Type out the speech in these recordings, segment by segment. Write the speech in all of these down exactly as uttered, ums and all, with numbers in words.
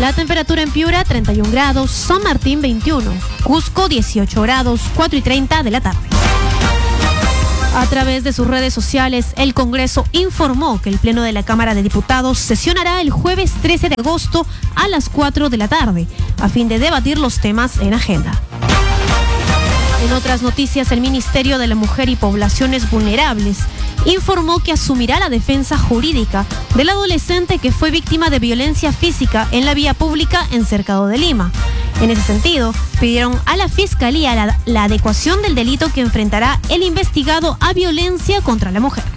La temperatura en Piura, treinta y un grados, San Martín, veintiuno, Cusco, dieciocho grados, cuatro y treinta de la tarde. A través de sus redes sociales, el Congreso informó que el Pleno de la Cámara de Diputados sesionará el jueves trece de agosto a las cuatro de la tarde, a fin de debatir los temas en agenda. En otras noticias, el Ministerio de la Mujer y Poblaciones Vulnerables informó que asumirá la defensa jurídica del adolescente que fue víctima de violencia física en la vía pública en Cercado de Lima. En ese sentido, pidieron a la Fiscalía la, la adecuación del delito que enfrentará el investigado a violencia contra la mujer.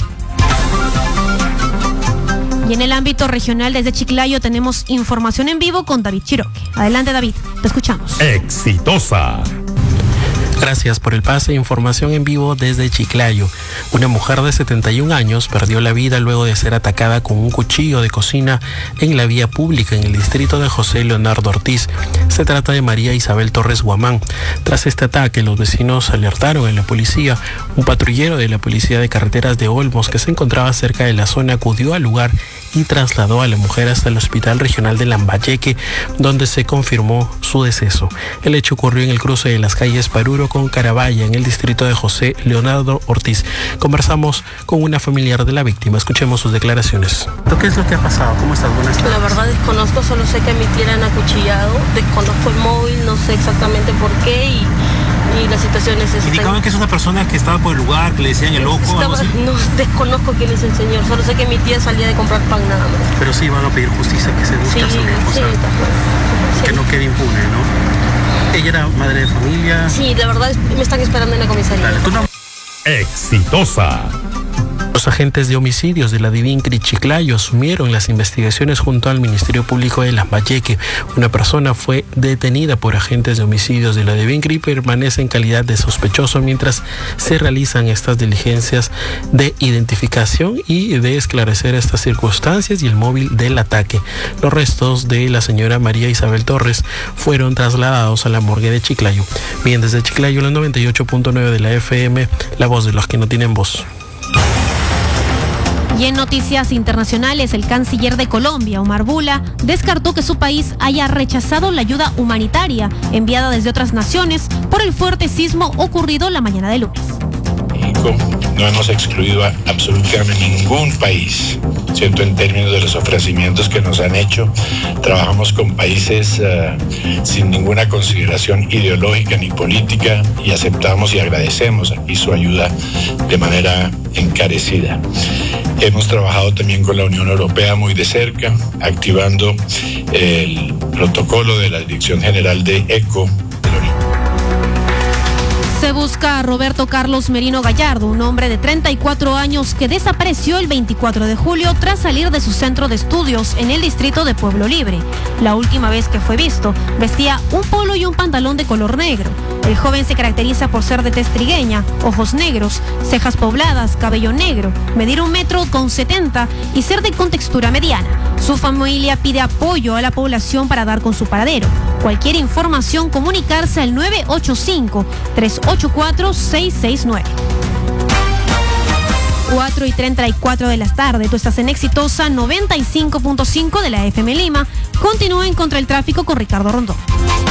Y en el ámbito regional, desde Chiclayo, tenemos información en vivo con David Chiroque. Adelante, David, te escuchamos. Exitosa. Gracias por el pase. Información en vivo desde Chiclayo. Una mujer de setenta y un años perdió la vida luego de ser atacada con un cuchillo de cocina en la vía pública en el distrito de José Leonardo Ortiz. Se trata de María Isabel Torres Guamán. Tras este ataque, los vecinos alertaron a la policía. Un patrullero de la Policía de Carreteras de Olmos, que se encontraba cerca de la zona, acudió al lugar y trasladó a la mujer hasta el Hospital Regional de Lambayeque, donde se confirmó su deceso. El hecho ocurrió en el cruce de las calles Paruro con Carabaya, en el distrito de José Leonardo Ortiz. Conversamos con una familiar de la víctima. Escuchemos sus declaraciones. ¿Qué es lo que ha pasado? ¿Cómo estás? Buenas tardes. La verdad desconozco, solo sé que a mi tía le han acuchillado, desconozco el móvil, no sé exactamente por qué y, y la situación es esta. Indicaban que es una persona que estaba por el lugar, que le decían el loco. Estaba, no, desconozco quién es el señor, solo sé que mi tía salía de comprar pan nada más. Pero sí van a pedir justicia, que se busque Sí, a su responsable. sí, Que sí. no quede impune, ¿no? Ella era madre de familia. Sí, la verdad es, me están esperando en la comisaría. Dale, tú no. Exitosa. Los agentes de homicidios de la DIVINCRI Chiclayo asumieron las investigaciones junto al Ministerio Público de Lambayeque. Una persona fue detenida por agentes de homicidios de la DIVINCRI y permanece en calidad de sospechoso mientras se realizan estas diligencias de identificación y de esclarecer estas circunstancias y el móvil del ataque. Los restos de la señora María Isabel Torres fueron trasladados a la morgue de Chiclayo. Bien, desde Chiclayo, la noventa y ocho punto nueve de la F M, la voz de los que no tienen voz. Y en noticias internacionales, el canciller de Colombia, Omar Bula, descartó que su país haya rechazado la ayuda humanitaria enviada desde otras naciones por el fuerte sismo ocurrido la mañana de lunes. No hemos excluido a absolutamente ningún país, ¿cierto? En términos de los ofrecimientos que nos han hecho, trabajamos con países uh, sin ninguna consideración ideológica ni política y aceptamos y agradecemos aquí su ayuda de manera encarecida. Hemos trabajado también con la Unión Europea muy de cerca, activando el protocolo de la Dirección General de ECO. Se busca a Roberto Carlos Merino Gallardo, un hombre de treinta y cuatro años que desapareció el veinticuatro de julio tras salir de su centro de estudios en el distrito de Pueblo Libre. La última vez que fue visto, vestía un polo y un pantalón de color negro. El joven se caracteriza por ser de tez trigueña, ojos negros, cejas pobladas, cabello negro, medir un metro con setenta y ser de contextura mediana. Su familia pide apoyo a la población para dar con su paradero. Cualquier información, comunicarse al nueve ocho cinco, tres ocho cuatro, seis seis nueve. cuatro y treinta y cuatro de la tarde. Tú estás en Exitosa noventa y cinco punto cinco de la F M Lima. Continúen contra el tráfico con Ricardo Rondón.